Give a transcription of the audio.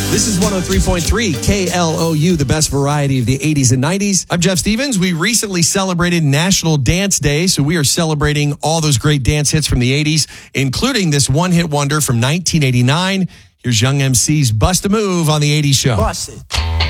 This is 103.3 KLOU, the best variety of the 80s and 90s. I'm Jeff Stevens. We recently celebrated National Dance Day, so we are celebrating all those great dance hits from the 80s, including this one-hit wonder from 1989. Here's Young MC's Bust a Move on the 80s Show. Bust it.